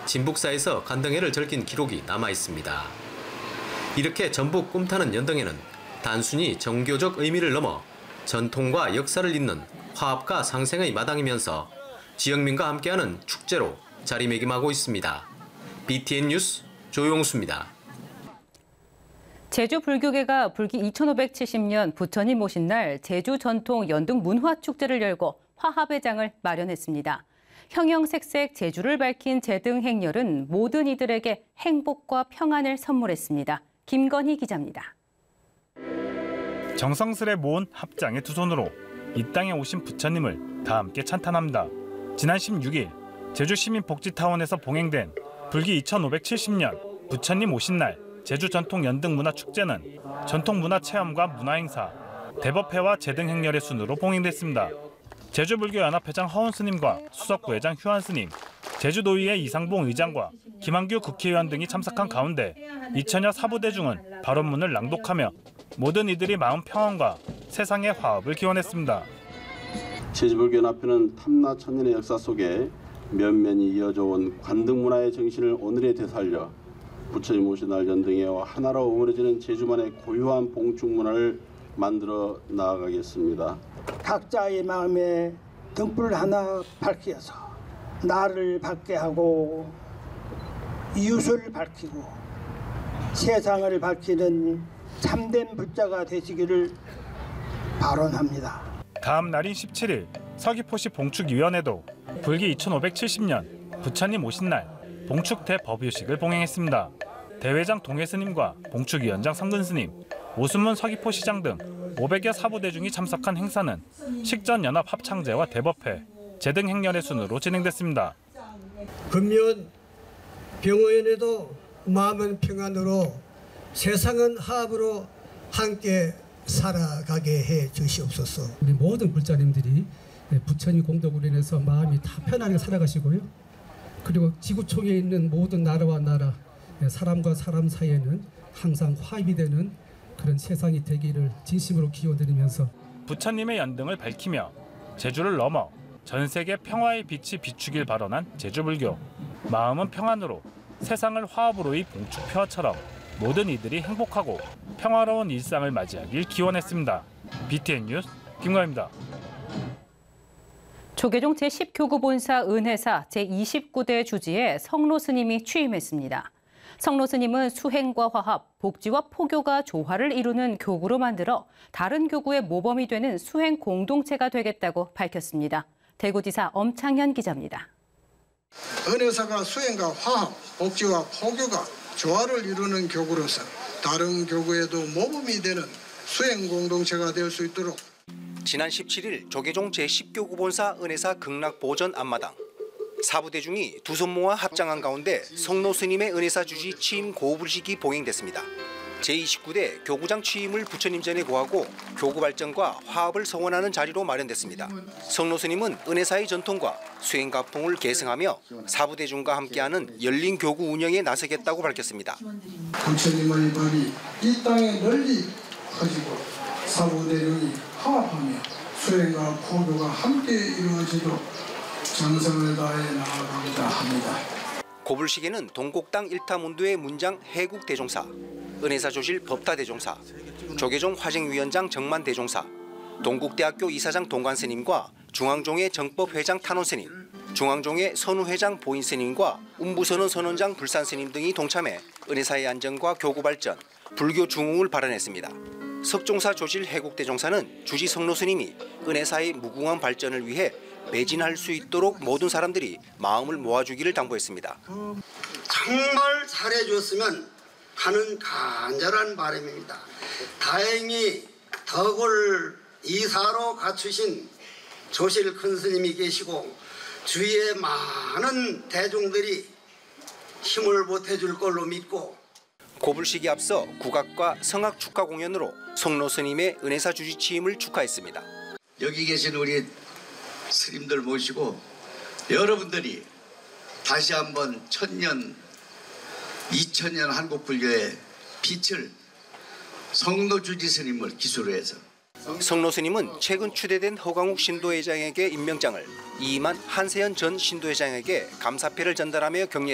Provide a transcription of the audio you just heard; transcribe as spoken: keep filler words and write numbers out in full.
진북사에서 간등회를 즐긴 기록이 남아 있습니다. 이렇게 전북 꿈타는 연등회는 단순히 정교적 의미를 넘어 전통과 역사를 잇는 화합과 상생의 마당이면서 지역민과 함께하는 축제로 자리매김하고 있습니다. 비티엔 뉴스 조용수입니다. 제주 불교계가 불기 이천오백칠십 년 부처님 오신 날 제주 전통 연등 문화축제를 열고 화합의 장을 마련했습니다. 형형색색 제주를 밝힌 제등 행렬은 모든 이들에게 행복과 평안을 선물했습니다. 김건희 기자입니다. 정성스레 모은 합장의 두 손으로 이 땅에 오신 부처님을 다 함께 찬탄합니다. 지난 십육 일 제주 시민복지타운에서 봉행된 불기 이천오백칠십 년 부처님 오신 날 제주 전통 연등 문화축제는 전통문화 체험과 문화행사, 대법회와 제등 행렬의 순으로 봉행됐습니다. 제주불교연합회장 허운 스님과 수석부회장 휴한 스님, 제주도의회 이상봉 의장과 김한규 국회의원 등이 참석한 가운데 이천여 사부대중은 발언문을 낭독하며 모든 이들이 마음 평안과 세상의 화합을 기원했습니다. 제주불교연합회는 탐나 천년의 역사 속에 면면이 이어져 온 관등 문화의 정신을 오늘에 되살려 부처님 오신 날 연등회와 하나로 어우러지는 제주만의 고유한 봉축 문화를 만들어 나아가겠습니다. 각자의 마음에 등불 하나 밝혀서 나를 밝게 하고 이웃을 밝히고 세상을 밝히는 참된 불자가 되시기를 발언합니다. 다음 날인 십칠 일 서귀포시 봉축위원회도 불기 이천오백칠십 년 부처님 오신 날 봉축 대법요식을 봉행했습니다. 대회장 동해스님과 봉축위원장 성근스님, 오순문 서귀포시장 등 오백여 사부대중이 참석한 행사는 식전연합 합창제와 대법회, 제등 행렬의 순으로 진행됐습니다. 금년 병호연에도 마음은 평안으로 세상은 화합으로 함께 살아가게 해 주시옵소서. 우리 모든 불자님들이 부처님 공덕으로 인해서 마음이 다 편하게 살아가시고요. 그리고 지구촌에 있는 모든 나라와 나라, 사람과 사람 사이에는 항상 화합이 되는 그런 세상이 되기를 진심으로 기원드리면서 부처님의 연등을 밝히며 제주를 넘어 전 세계 평화의 빛이 비추길 발언한 제주불교. 마음은 평안으로 세상을 화합으로의 봉축표화처럼 모든 이들이 행복하고 평화로운 일상을 맞이하길 기원했습니다. 비티엔 뉴스 김광입니다. 조계종 제십 교구 본사 은혜사 제이십구 대 주지에 성로 스님이 취임했습니다. 성로 스님은 수행과 화합, 복지와 포교가 조화를 이루는 교구로 만들어 다른 교구의 모범이 되는 수행 공동체가 되겠다고 밝혔습니다. 대구지사 엄창현 기자입니다. 은혜사가 수행과 화합, 복지와 포교가 조화를 이루는 교구로서 다른 교구에도 모범이 되는 수행 공동체가 될 수 있도록. 지난 십칠 일 조계종 제십 교구 본사 은혜사 극락보전 앞마당. 사부대중이 두 손 모아 합장한 가운데 성로 스님의 은혜사 주지 취임 고불식이 봉행됐습니다. 제이십구 대 교구장 취임을 부처님 전에 고하고 교구 발전과 화합을 성원하는 자리로 마련됐습니다. 성로 스님은 은혜사의 전통과 수행가풍을 계승하며 사부대중과 함께하는 열린 교구 운영에 나서겠다고 밝혔습니다. 부처님의 법이 이 땅에 널리 퍼지고 사부대중이 화합하며 수행과 포교가 함께 이루어지도록 정성을 다해 나아가고자 합니다. 고불식에는 동곡당 일타문두의 문장 해국대종사, 은혜사 조실 법타대종사, 조계종 화쟁위원장 정만대종사, 동국대학교 이사장 동관스님과 중앙종의 정법회장 탄원스님, 중앙종의 선우회장 보인스님과 운부선원 선원장 불산스님 등이 동참해 은혜사의 안정과 교구 발전, 불교 중흥을 발언했습니다. 석종사 조실 해국대종사는 주지 성로스님이 은혜사의 무궁한 발전을 위해 매진할 수 있도록 모든 사람들이 마음을 모아주기를 당부했습니다. 정말 잘해줬으면 하는 간절한 바람입니다. 다행히 덕을 이사로 갖추신 조실 큰 스님이 계시고 주위에 많은 대중들이 힘을 보태줄 걸로 믿고. 고불식에 앞서 국악과 성악 축하 공연으로 성로 스님의 은혜사 주지 취임을 축하했습니다. 여기 계신 우리 스님들 모시고 여러분들이 다시 한번 천년, 이천년 한국 불교의 빛을 성로 주지 스님을 기수로 해서. 성로 스님은 최근 추대된 허광욱 신도회장에게 임명장을 이만 한세현 전 신도회장에게 감사패를 전달하며 격려.